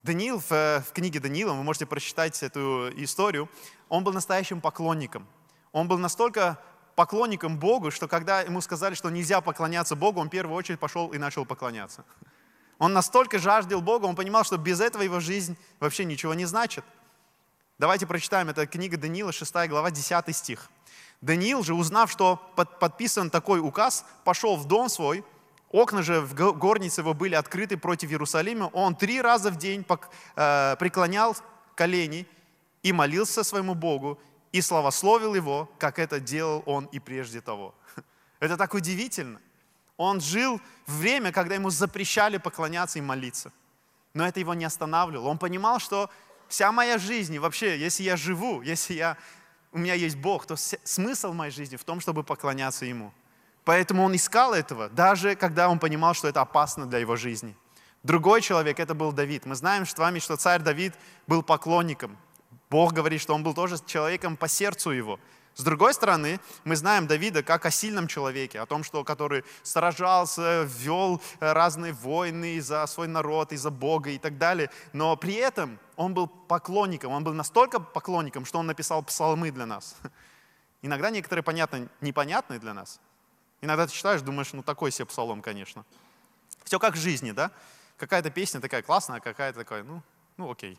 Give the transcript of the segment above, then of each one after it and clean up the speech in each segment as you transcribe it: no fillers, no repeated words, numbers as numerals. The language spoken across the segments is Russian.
Даниил, в книге Даниила, вы можете прочитать эту историю, он был настоящим поклонником. Он был настолько поклонником Богу, что когда ему сказали, что нельзя поклоняться Богу, он в первую очередь пошел и начал поклоняться. Он настолько жаждал Бога, он понимал, что без этого его жизнь вообще ничего не значит. Давайте прочитаем, это книга Даниила, 6 глава, 10 стих. Даниил же, узнав, что подписан такой указ, пошел в дом свой, окна же в горнице его были открыты против Иерусалима, он 3 раза в день преклонял колени и молился своему Богу, и славословил его, как это делал он и прежде того. Это так удивительно. Он жил в время, когда ему запрещали поклоняться и молиться. Но это его не останавливало. Он понимал, что вся моя жизнь, и вообще, если я живу, если у меня есть Бог, то смысл моей жизни в том, чтобы поклоняться Ему. Поэтому он искал этого, даже когда он понимал, что это опасно для его жизни. Другой человек, это был Давид. Мы знаем с вами, что царь Давид был поклонником. Бог говорит, что он был тоже человеком по сердцу его. С другой стороны, мы знаем Давида как о сильном человеке, о том, который сражался, вел разные войны за свой народ, и за Бога и так далее. Но при этом он был поклонником, он был настолько поклонником, что он написал псалмы для нас. Иногда некоторые непонятные для нас. Иногда ты читаешь, думаешь, такой себе псалом, конечно. Все как в жизни, да? Какая-то песня такая классная, а какая-то такая, окей.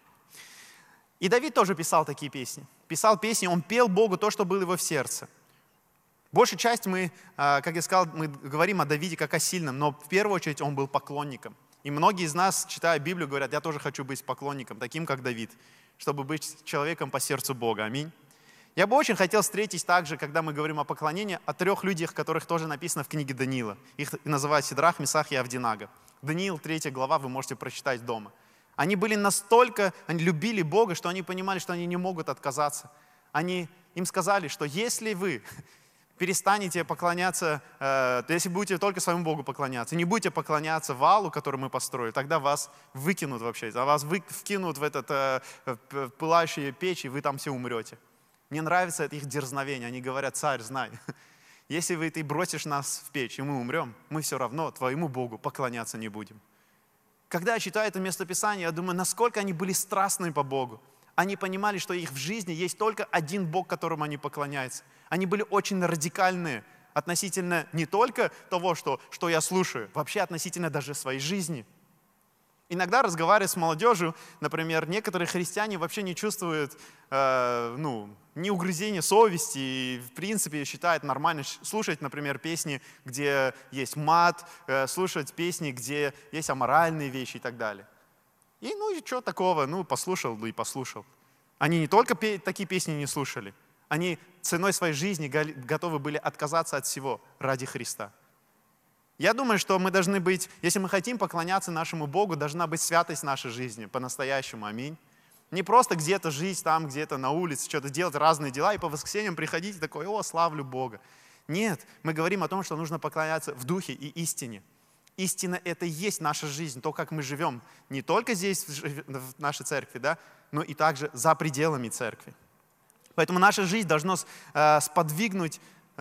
И Давид тоже писал такие песни. Писал песни, он пел Богу то, что было его в сердце. Большая часть мы, как я сказал, мы говорим о Давиде как о сильном, но в первую очередь он был поклонником. И многие из нас, читая Библию, говорят, я тоже хочу быть поклонником, таким как Давид, чтобы быть человеком по сердцу Бога. Аминь. Я бы очень хотел встретить также, когда мы говорим о поклонении, о 3 людях, которых тоже написано в книге Даниила. Их называют Сидрах, Месах и Авдинага. Даниил, 3 глава, вы можете прочитать дома. Они любили Бога, что они понимали, что они не могут отказаться. Им сказали, что если вы перестанете поклоняться, если будете только своему Богу поклоняться, не будете поклоняться валу, который мы построили, тогда вас выкинут вообще, вас вкинут в этот пылающую печь, и вы там все умрете. Мне нравится это их дерзновение. Они говорят, царь, знай, если ты бросишь нас в печь, и мы умрем, мы все равно твоему Богу поклоняться не будем. Когда я читаю это местописание, я думаю, насколько они были страстны по Богу. Они понимали, что их в жизни есть только один Бог, которому они поклоняются. Они были очень радикальные относительно не только того, что я слушаю, вообще относительно даже своей жизни. Иногда, разговаривая с молодежью, например, некоторые христиане вообще не чувствуют ни угрызения совести и, в принципе, считают нормально слушать, например, песни, где есть мат, слушать песни, где есть аморальные вещи и так далее. И что такого, послушал, и послушал. Они не только такие песни не слушали, они ценой своей жизни готовы были отказаться от всего ради Христа. Я думаю, что мы должны быть, если мы хотим поклоняться нашему Богу, должна быть святость в нашей жизни, по-настоящему, аминь. Не просто где-то жить там, где-то на улице, что-то делать, разные дела, и по воскресеньям приходить и такой, славлю Бога. Нет, мы говорим о том, что нужно поклоняться в духе и истине. Истина – это и есть наша жизнь, то, как мы живем, не только здесь, в нашей церкви, да, но и также за пределами церкви. Поэтому наша жизнь должна сподвигнуть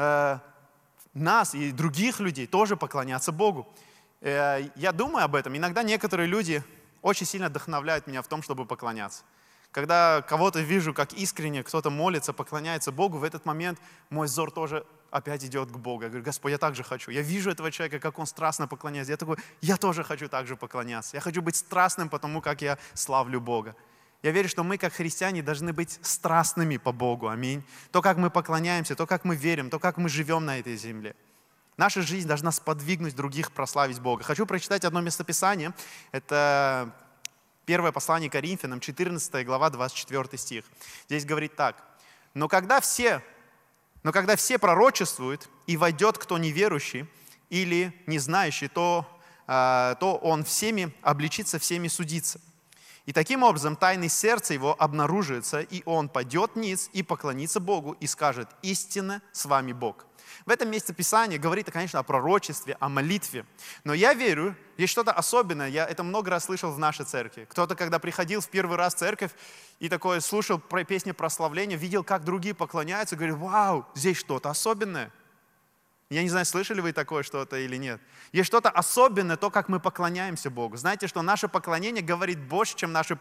нас и других людей тоже поклоняться Богу. Я думаю об этом. Иногда некоторые люди очень сильно вдохновляют меня в том, чтобы поклоняться. Когда кого-то вижу, как искренне кто-то молится, поклоняется Богу, в этот момент мой взор тоже опять идет к Богу. Я говорю, Господь, я так же хочу. Я вижу этого человека, как он страстно поклоняется. Я такой, я тоже хочу так же поклоняться. Я хочу быть страстным, потому как я славлю Бога. Я верю, что мы, как христиане, должны быть страстными по Богу. Аминь. То, как мы поклоняемся, то, как мы верим, то, как мы живем на этой земле. Наша жизнь должна сподвигнуть других прославить Бога. Хочу прочитать одно местописание. Это первое послание Коринфянам, 14 глава, 24 стих. Здесь говорит так. Но когда все пророчествуют, и войдет кто неверующий или не знающий, то он всеми обличится, всеми судится. И таким образом тайны сердца его обнаруживаются, и он падет ниц и поклонится Богу и скажет: истинно с вами Бог. В этом месте Писание говорит, конечно, о пророчестве, о молитве. Но я верю, есть что-то особенное. Я это много раз слышал в нашей церкви. Кто-то, когда приходил в первый раз в церковь и такое слушал песни прославления, видел, как другие поклоняются, говорит: вау, здесь что-то особенное. Я не знаю, слышали вы такое что-то или нет. Есть что-то особенное, то, как мы поклоняемся Богу. Знаете, что наше поклонение говорит больше, чем наши